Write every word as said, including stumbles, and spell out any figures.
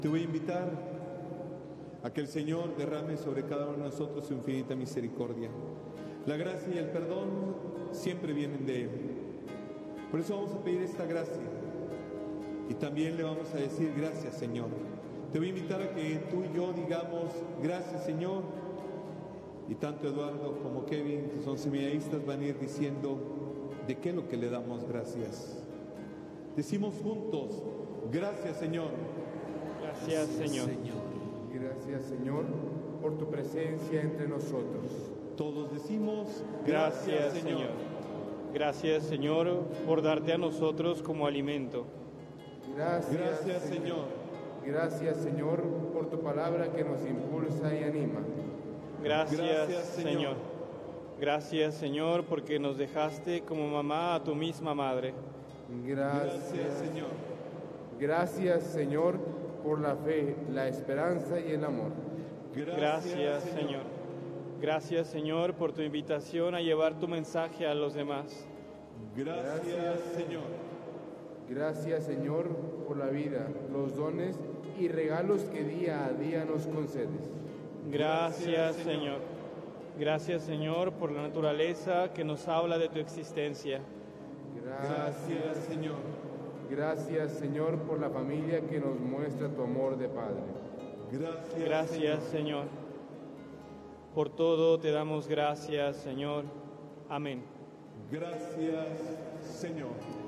Te voy a invitar a que el Señor derrame sobre cada uno de nosotros su infinita misericordia. La gracia y el perdón siempre vienen de Él. Por eso vamos a pedir esta gracia y también le vamos a decir gracias, Señor. Te voy a invitar a que tú y yo digamos gracias, Señor, y tanto Eduardo como Kevin, que son seminaristas, van a ir diciendo de qué es lo que le damos gracias. Decimos juntos, gracias, Señor. Gracias, Señor. Gracias, Señor, por tu presencia entre nosotros. Todos decimos, gracias, Señor. Gracias, Señor, por darte a nosotros como alimento. Gracias, gracias Señor. Señor. Gracias, Señor, por tu palabra que nos impulsa y anima. Gracias, gracias Señor. Señor. Gracias, Señor, porque nos dejaste como mamá a tu misma madre. Gracias, gracias Señor. Gracias, Señor, por la fe, la esperanza y el amor. Gracias, gracias Señor. Señor. Gracias, Señor, por tu invitación a llevar tu mensaje a los demás. Gracias, gracias Señor. Gracias, Señor, por la vida, los dones y regalos que día a día nos concedes. Gracias, gracias Señor. Señor. Gracias, Señor, por la naturaleza que nos habla de tu existencia. Gracias, gracias Señor. Gracias, Señor, por la familia que nos muestra tu amor de Padre. Gracias, gracias Señor. Señor. Por todo te damos gracias, Señor. Amén. Gracias, Señor.